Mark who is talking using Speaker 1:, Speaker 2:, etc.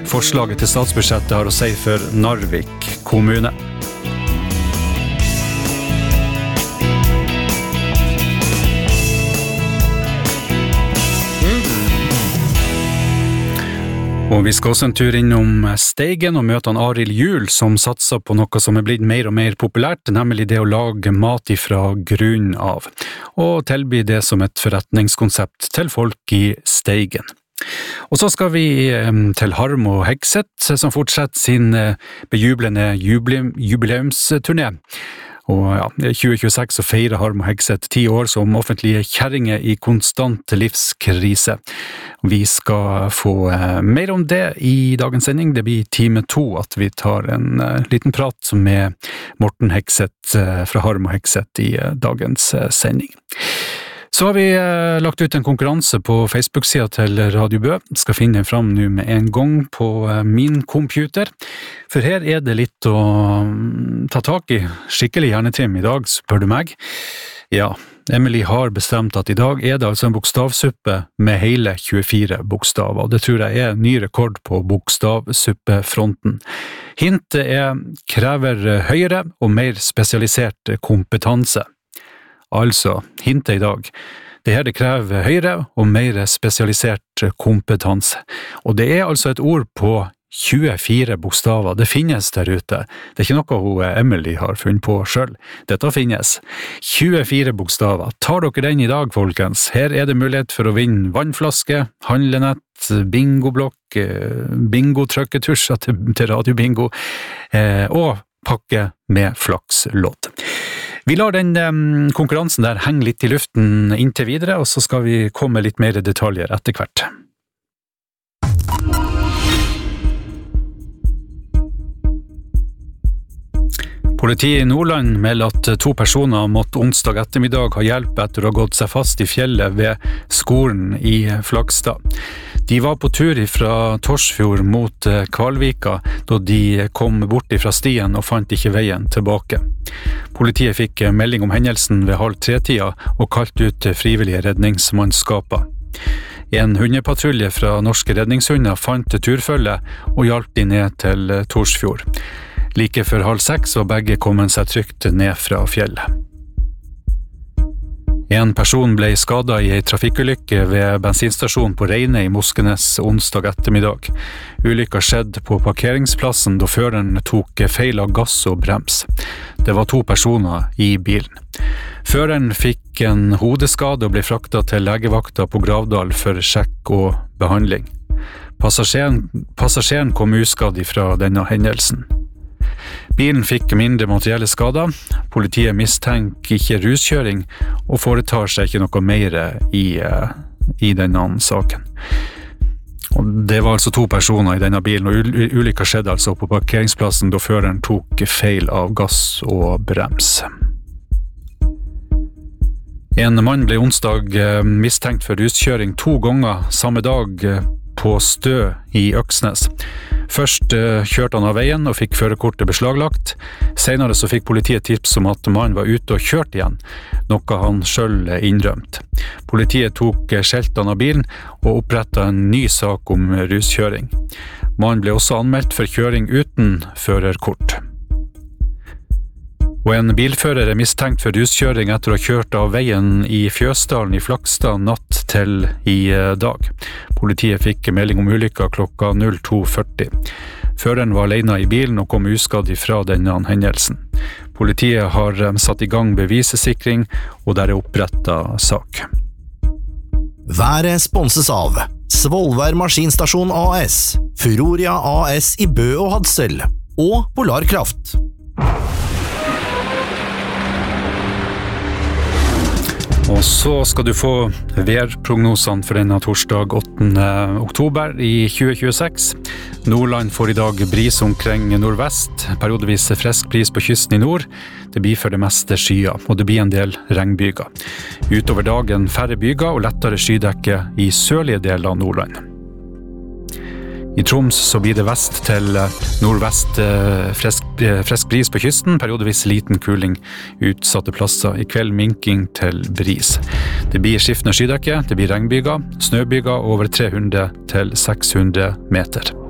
Speaker 1: forslaget til statsbudsjettet har å si for Narvik kommune. Og vi skal også en tur innom Steigen og møte han Arild Juhl, som satser på noe som blitt mer og mer populært, nemlig det å lage mat ifra grunnen av, og tilby det som et forretningskonsept til folk i Steigen. Og så skal vi til Harmo Hegseth, som fortsetter sin bejublende jubileumsturné. Og ja, 2026 så feirer Harmo Hegseth 10 år som offentlige kjerringer i konstant livskrise. Vi skal få mer om det i dagens sending. Det blir time 2 at vi tar en liten prat med Morten Hegseth fra Harmo Hegseth i dagens sending. Så har vi lagt ut en konkurranse på Facebook-siden til Radio Bø. Skal finne den fram nå med en gang på min computer. For her det litt å ta tak i. Skikkelig hjernetrim i dag, spør du meg. Ja, Emily har bestemt at i dag det altså en bokstavsuppe med hele 24 bokstaver. Det tror jeg ny rekord på bokstavsuppefronten. Hintet krever høyere og mer spesialisert kompetanse. Altså, hintet i dag. Det krever høyere og mer spesialisert kompetanse. Og det altså et ord på 24 bokstaver. Det finnes der ute. Det ikke noe Emily har funnet på selv. Dette finnes. 24 bokstaver. Tar dere den i dag, folkens? Her det mulighet for å vinne vannflaske, handlenett, bingoblokk, bingo-trykketusjer til radiobingo, og pakke med flakslodd. Vi lar den konkurransen der henge litt i luften inntil videre, og så skal vi komme litt mer detaljer etter hvert. Politiet i Nordland melder at 2 personer måtte onsdag ettermiddag ha hjelp etter å ha gått seg fast i fjellet ved skolen i Flakstad. De var på tur fra Torsfjord mot Kvalvika da de kom bort fra stien og fant ikke veien tilbake. Politiet fikk melding om hendelsen ved 2:30 og kalte ut frivillige redningsmannskaper. En hundepatrulje fra norske redningshunder fant turfølge og hjalp de ned til Torsfjord. Like før 5:30 var begge kommet seg trygt ned fra fjellet. En person ble skadet i en trafikkulykke ved bensinstasjonen på Reine i Moskenes onsdag ettermiddag. Ulykka skjedde på parkeringsplassen da føreren tok feil av gass og brems. Det var 2 personer i bilen. Føreren fikk en hodeskade og ble fraktet til legevakta på Gravdal for sjekk og behandling. Passasjeren kom uskadd fra denne hendelsen. Bilen fikk mindre materielle skader. Politiet mistenker ikke ruskjøring og foretar seg ikke noe mer i denne saken. Og det var altså 2 personer i denne bilen, og ulykka skjedde altså på parkeringsplassen da føreren tok feil av gass og brems. En mann ble onsdag mistenkt for ruskjøring 2 ganger samme dag på Stø i Øksnes. Først kjørte han av veien og fikk førerkortet beslaglagt. Senere så fikk politiet tips om at mannen var ute og kjørte igjen, noe han selv innrømt. Politiet tok skjeltene av bilen og opprettet en ny sak om ruskjøring. Mannen ble også anmeldt for kjøring uten førerkort. Og en bilfører mistenkt for ruskjøring etter å ha kjørt av veien i Fjøsdalen i Flakstad natt til i dag. Politiet fikk melding om ulykka klokka 02:40. Føreren var alene i bilen og kom uskadd fra denne hendelsen. Politiet har satt i gang bevissikring, og der opprettet sak.
Speaker 2: Været sponses av Svolvær Maskinstasjon AS, Furoria AS i Bø og Hadsel, og Polarkraft.
Speaker 1: Og så skal du få værprognosene for denne torsdag 8. oktober i 2026. Nordland får i dag bris omkring nordvest, periodevis frisk bris på kysten i nord. Det blir for det meste skyer, og det blir en del regnbyger. Utover dagen færre byger og lettere skydekke i sørlige deler av Nordland. I Troms så blir det vest til nordvest frisk bris på kysten, periodevis liten kuling utsatte plasser. I kveld minking til bris. Det blir skiftende skydekke, det blir regnbyger, snøbyger over 300 til 600 meter.